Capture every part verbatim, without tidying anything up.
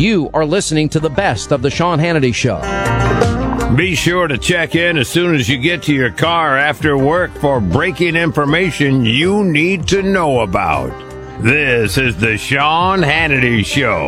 You are listening to the best of the Sean Hannity Show. Be sure to check in as soon as you get to your car after work for breaking information you need to know about. This is the Sean Hannity Show.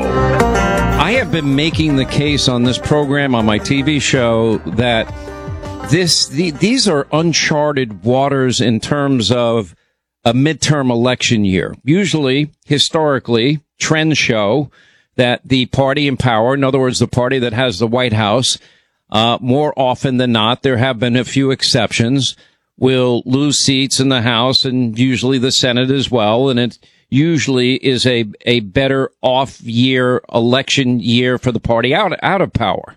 I have been making the case on this program, on my T V show, that this the, these are uncharted waters in terms of a midterm election year. Usually, historically, trends show that the party in power, in other words, the party that has the White House, uh, more often than not, there have been a few exceptions, will lose seats in the House and usually the Senate as well. And it usually is a, a better off year, election year for the party out, out of power.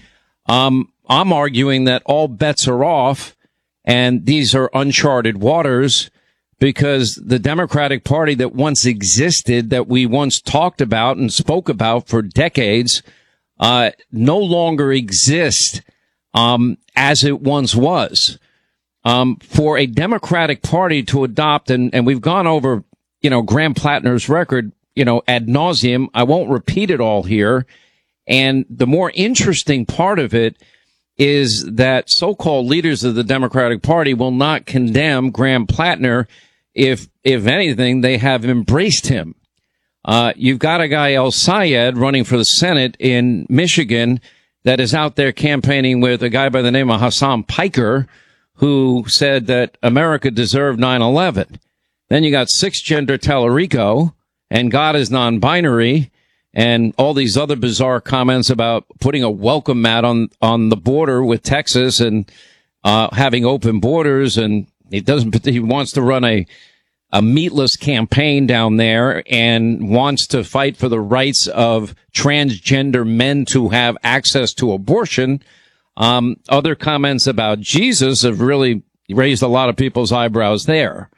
Um, I'm arguing that all bets are off and these are uncharted waters, because the Democratic Party that once existed, that we once talked about and spoke about for decades, uh, no longer exists, um, as it once was. Um, for a Democratic Party to adopt, and, and we've gone over, you know, Graham Plattner's record, you know, ad nauseum. I won't repeat it all here. And the more interesting part of it is that so-called leaders of the Democratic Party will not condemn Graham Plattner. If, if anything, they have embraced him. Uh, you've got a guy, El Sayed, running for the Senate in Michigan that is out there campaigning with a guy by the name of Hassan Piker, who said that America deserved nine eleven. Then you got six-gender Tallarico and God is non-binary and all these other bizarre comments about putting a welcome mat on, on the border with Texas and, uh, having open borders. And he doesn't, he wants to run a, a meatless campaign down there and wants to fight for the rights of transgender men to have access to abortion. Um, other comments about Jesus have really raised a lot of people's eyebrows there.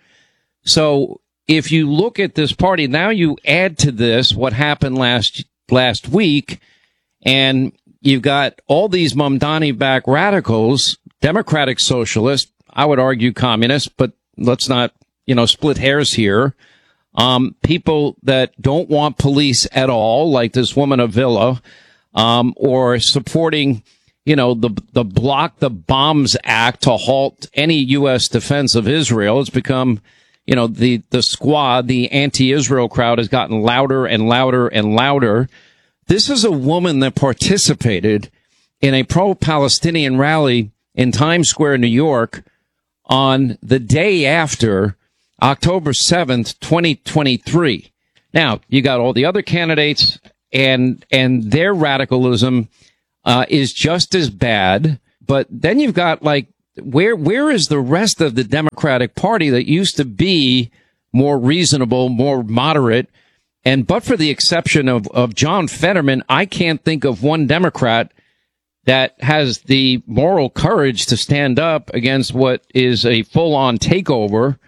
So if you look at this party, now you add to this what happened last, last week, and you've got all these Mamdani-backed radicals, Democratic socialists, I would argue communists, but let's not, you know, split hairs here. Um, people that don't want police at all, like this woman Avila, um, or supporting, you know, the, the Block the Bombs Act to halt any U S defense of Israel. It's become, you know, the, the squad, the anti-Israel crowd has gotten louder and louder and louder. This is a woman that participated in a pro-Palestinian rally in Times Square, New York, on the day after October seventh, twenty twenty-three. Now, you got all the other candidates, and and their radicalism uh, is just as bad. But then you've got, like, where where is the rest of the Democratic Party that used to be more reasonable, more moderate? And but for the exception of, of John Fetterman, I can't think of one Democrat that has the moral courage to stand up against what is a full-on takeover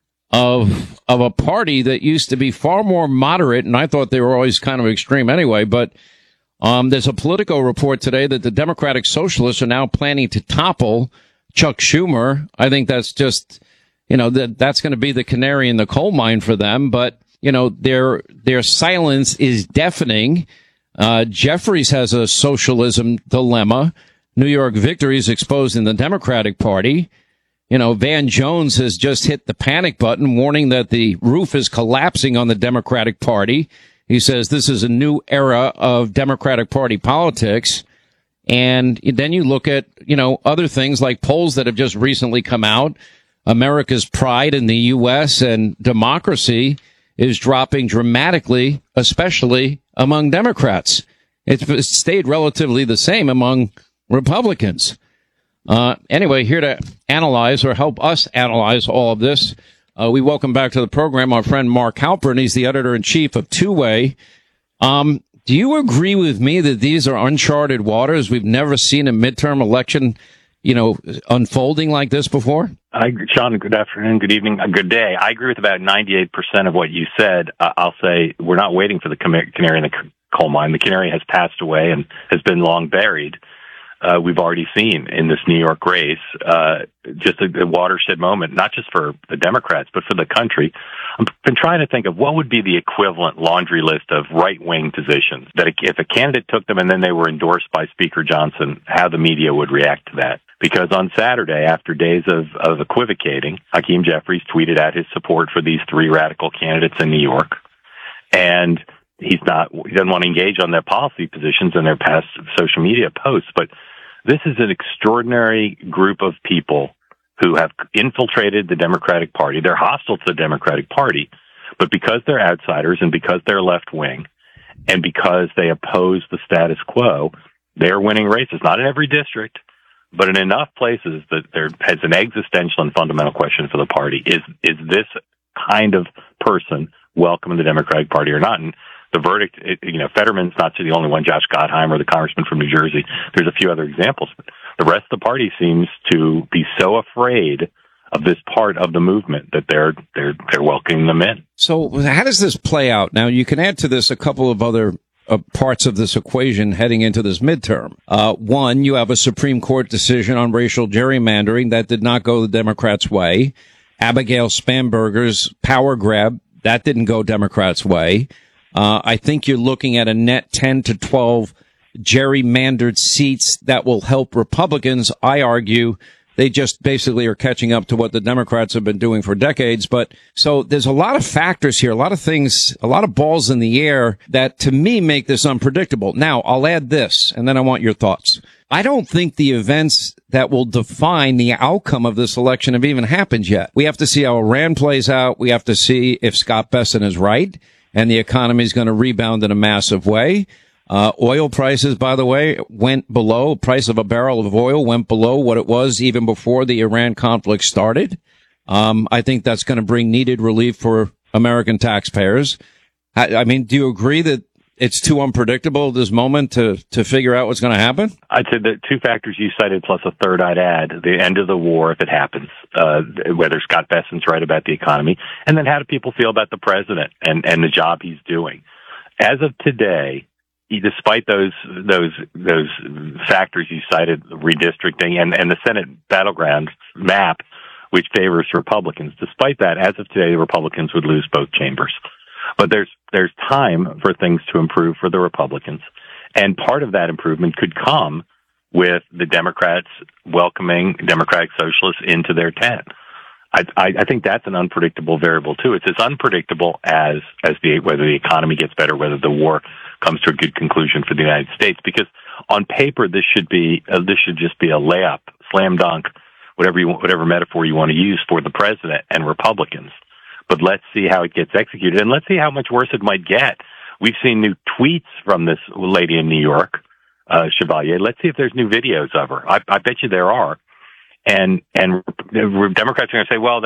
of of a party that used to be far more moderate, and I thought they were always kind of extreme anyway. But um there's a Politico report today that the Democratic Socialists are now planning to topple Chuck Schumer. I think that's just, you know, that that's going to be the canary in the coal mine for them. But, you know, their their silence is deafening. Uh, Jeffries has a socialism dilemma. New York Victory is exposed in the Democratic Party. You know, Van Jones has just hit the panic button, warning that the roof is collapsing on the Democratic Party. He says this is a new era of Democratic Party politics. And then you look at, you know, other things like polls that have just recently come out. America's pride in the U S and democracy is dropping dramatically, especially among Democrats. It's stayed relatively the same among Republicans. Uh, anyway, here to analyze or help us analyze all of this, uh, we welcome back to the program our friend Mark Halpern. He's the editor-in-chief of Two-Way. Um, do you agree with me that these are uncharted waters? We've never seen a midterm election, you know, unfolding like this before? I, Sean, good afternoon, good evening, a good day. I agree with about ninety-eight percent of what you said. Uh, I'll say we're not waiting for the canary in the coal mine. The canary has passed away and has been long buried. uh, we've already seen in this New York race, uh, just a, a watershed moment, not just for the Democrats, but for the country. I've been trying to think of what would be the equivalent laundry list of right-wing positions, that if a candidate took them and then they were endorsed by Speaker Johnson, how the media would react to that. Because on Saturday, after days of, of equivocating, Hakeem Jeffries tweeted out his support for these three radical candidates in New York. And he's not, he doesn't want to engage on their policy positions in their past social media posts. But this is an extraordinary group of people who have infiltrated the Democratic Party. They're hostile to the Democratic Party, but because they're outsiders and because they're left wing and because they oppose the status quo, they're winning races, not in every district, but in enough places that there has an existential and fundamental question for the party. Is, is this kind of person welcome in the Democratic Party or not? And the verdict, it, you know, Fetterman's not the only one, Josh Gottheimer, the congressman from New Jersey. There's a few other examples. But the rest of the party seems to be so afraid of this part of the movement that they're, they're, they're welcoming them in. So how does this play out? Now, you can add to this a couple of other Uh, parts of this equation heading into this midterm. Uh, one, you have a Supreme Court decision on racial gerrymandering that did not go the Democrats' way. Abigail Spanberger's power grab, that didn't go Democrats' way. Uh, I think you're looking at a net ten to twelve gerrymandered seats that will help Republicans. I argue they just basically are catching up to what the Democrats have been doing for decades. But so there's a lot of factors here, a lot of things, a lot of balls in the air that to me make this unpredictable. Now, I'll add this, and then I want your thoughts. I don't think the events that will define the outcome of this election have even happened yet. We have to see how Iran plays out. We have to see if Scott Bessent is right and the economy is going to rebound in a massive way. Uh, oil prices, by the way, went below, price of a barrel of oil went below what it was even before the Iran conflict started. Um, I think that's going to bring needed relief for American taxpayers. I, I mean, do you agree that it's too unpredictable at this moment to, to figure out what's going to happen? I'd say the two factors you cited plus a third I'd add, the end of the war, if it happens, uh, whether Scott Bessent's right about the economy, and then how do people feel about the president and, and the job he's doing. As of today, despite those those those factors you cited, redistricting and, and the Senate battleground map, which favors Republicans, despite that, as of today, the Republicans would lose both chambers. But there's there's time for things to improve for the Republicans, and part of that improvement could come with the Democrats welcoming Democratic Socialists into their tent. I, I, I think that's an unpredictable variable too. It's as unpredictable as as the whether the economy gets better, whether the war comes to a good conclusion for the United States. Because on paper, this should be uh, this should just be a layup, slam dunk, whatever you whatever metaphor you want to use for the president and Republicans. But let's see how it gets executed, and let's see how much worse it might get. We've seen new tweets from this lady in New York, uh, Chevalier. Let's see if there's new videos of her. I, I bet you there are. And and Democrats are going to say, well,